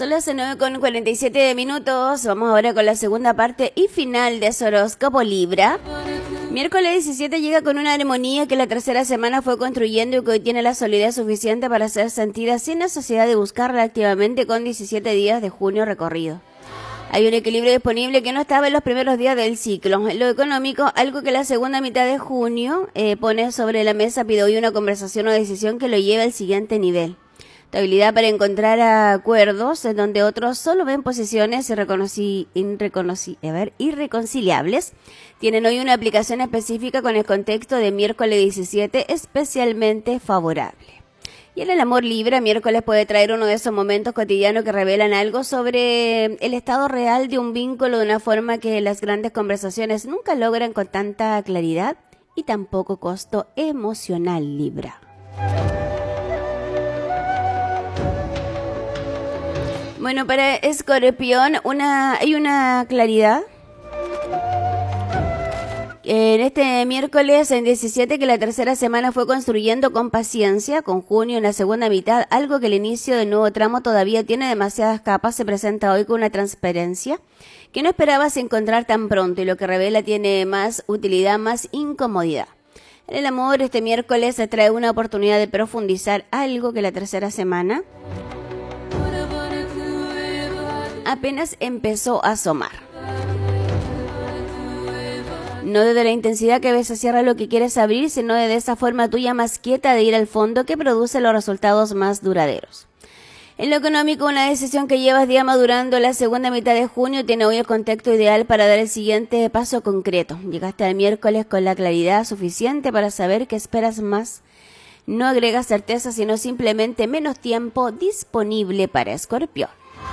Son las 9:47. Vamos ahora con la segunda parte y final de su horóscopo Libra. Miércoles 17 llega con una armonía que la tercera semana fue construyendo y que hoy tiene la solidez suficiente para ser sentida sin necesidad de buscarla activamente con 17 días de junio recorrido. Hay un equilibrio disponible que no estaba en los primeros días del ciclo. En lo económico, algo que la segunda mitad de junio pone sobre la mesa pide hoy una conversación o decisión que lo lleve al siguiente nivel. Tu habilidad para encontrar acuerdos en donde otros solo ven posiciones irreconciliables tienen hoy una aplicación específica con el contexto de miércoles 17 especialmente favorable. Y en el amor Libra, miércoles puede traer uno de esos momentos cotidianos que revelan algo sobre el estado real de un vínculo de una forma que las grandes conversaciones nunca logran con tanta claridad y tan poco costo emocional, Libra. Bueno, para Escorpión hay una claridad en este miércoles en 17 que la tercera semana fue construyendo con paciencia, con junio en la segunda mitad, algo que el inicio del nuevo tramo todavía tiene demasiadas capas, se presenta hoy con una transparencia que no esperabas encontrar tan pronto y lo que revela tiene más utilidad, más incomodidad. En el amor este miércoles se trae una oportunidad de profundizar algo que la tercera semana apenas empezó a asomar. No desde la intensidad que ves cierra lo que quieres abrir, sino de esa forma tuya más quieta de ir al fondo que produce los resultados más duraderos. En lo económico, una decisión que llevas día madurando la segunda mitad de junio tiene hoy el contexto ideal para dar el siguiente paso concreto. Llegaste al miércoles con la claridad suficiente para saber que esperas más. No agregas certeza, sino simplemente menos tiempo disponible para Escorpión.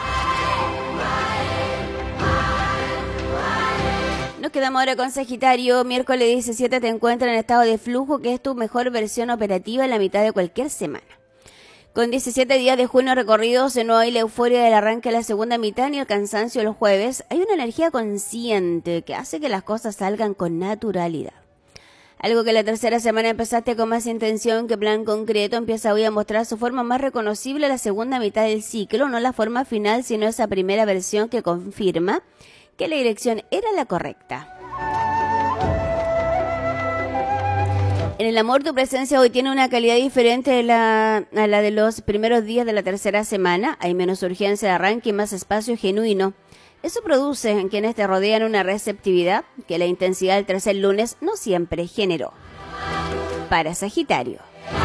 Nos quedamos ahora con Sagitario. Miércoles 17 te encuentras en estado de flujo, que es tu mejor versión operativa en la mitad de cualquier semana. Con 17 días de junio recorridos, no hay la euforia del arranque de la segunda mitad ni el cansancio los jueves. Hay una energía consciente que hace que las cosas salgan con naturalidad. Algo que la tercera semana empezaste con más intención que plan concreto empieza hoy a mostrar su forma más reconocible la segunda mitad del ciclo, no la forma final, sino esa primera versión que confirma que la dirección era la correcta. En el amor, tu presencia hoy tiene una calidad diferente a la de los primeros días de la tercera semana. Hay menos urgencia de arranque y más espacio genuino. Eso produce en quienes te rodean una receptividad que la intensidad del tercer lunes no siempre generó. Para Sagitario.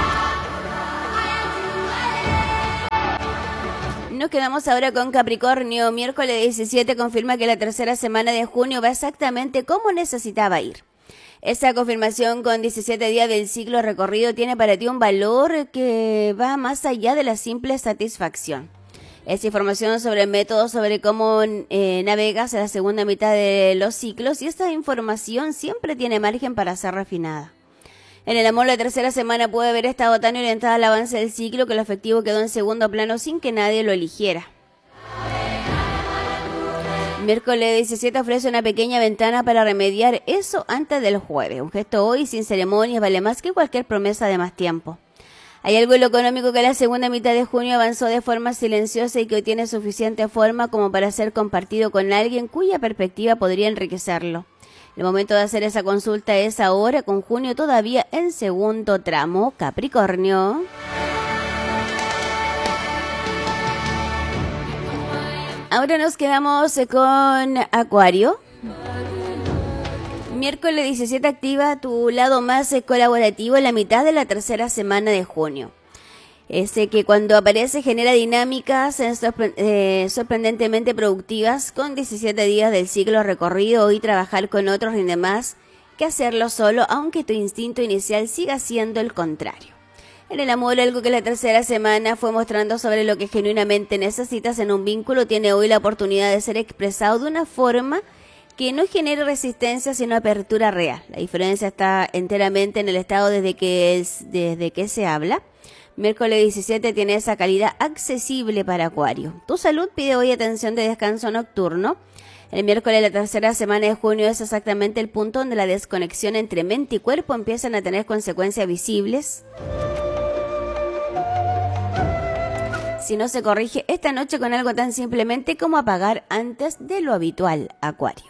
Nos quedamos ahora con Capricornio. Miércoles 17 confirma que la tercera semana de junio va exactamente como necesitaba ir. Esa confirmación con 17 días del ciclo recorrido tiene para ti un valor que va más allá de la simple satisfacción. Es información sobre el método, sobre cómo navegas en la segunda mitad de los ciclos y esta información siempre tiene margen para ser refinada. En el amor, la tercera semana puede haber estado tan orientada al avance del ciclo que lo afectivo quedó en segundo plano sin que nadie lo eligiera. Miércoles 17 ofrece una pequeña ventana para remediar eso antes del jueves. Un gesto hoy sin ceremonias vale más que cualquier promesa de más tiempo. Hay algo en lo económico que la segunda mitad de junio avanzó de forma silenciosa y que hoy tiene suficiente forma como para ser compartido con alguien cuya perspectiva podría enriquecerlo. El momento de hacer esa consulta es ahora, con junio todavía en segundo tramo. Capricornio. Ahora nos quedamos con Acuario. Miércoles 17 activa tu lado más colaborativo en la mitad de la tercera semana de junio. Ese que cuando aparece genera dinámicas sorprendentemente productivas. Con 17 días del ciclo recorrido, hoy trabajar con otros rinde más que hacerlo solo, aunque tu instinto inicial siga siendo el contrario. En el amor, algo que la tercera semana fue mostrando sobre lo que genuinamente necesitas en un vínculo tiene hoy la oportunidad de ser expresado de una forma que no genere resistencia sino apertura real. La diferencia está enteramente en el estado desde que se habla. Miércoles 17 tiene esa calidad accesible para Acuario. Tu salud pide hoy atención de descanso nocturno. El miércoles de la tercera semana de junio es exactamente el punto donde la desconexión entre mente y cuerpo empiezan a tener consecuencias visibles. si no se corrige esta noche con algo tan simplemente como apagar antes de lo habitual, Acuario.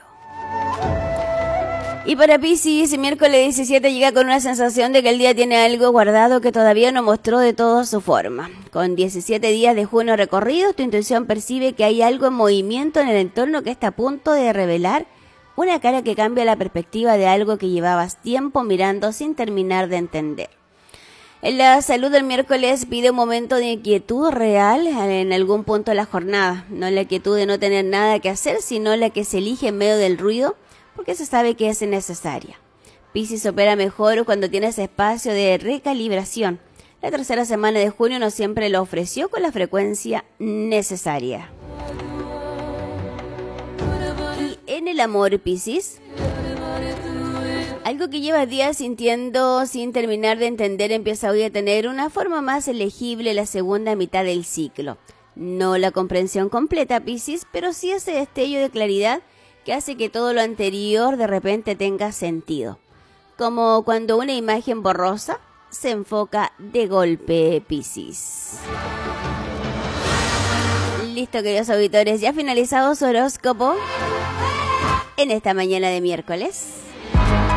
Y para Piscis, miércoles 17 llega con una sensación de que el día tiene algo guardado que todavía no mostró de toda su forma. Con 17 días de junio recorridos, tu intuición percibe que hay algo en movimiento en el entorno que está a punto de revelar una cara que cambia la perspectiva de algo que llevabas tiempo mirando sin terminar de entender. En la salud del miércoles pide un momento de quietud real en algún punto de la jornada. No la quietud de no tener nada que hacer, sino la que se elige en medio del ruido, porque se sabe que es necesaria. Piscis opera mejor cuando tienes espacio de recalibración. La tercera semana de junio no siempre lo ofreció con la frecuencia necesaria. Y en el amor, Piscis, algo que llevas días sintiendo sin terminar de entender empieza hoy a tener una forma más legible la segunda mitad del ciclo. No la comprensión completa, Piscis, pero sí ese destello de claridad que hace que todo lo anterior de repente tenga sentido. Como cuando una imagen borrosa se enfoca de golpe, Piscis. Listo, queridos auditores, ya finalizado su horóscopo en esta mañana de miércoles.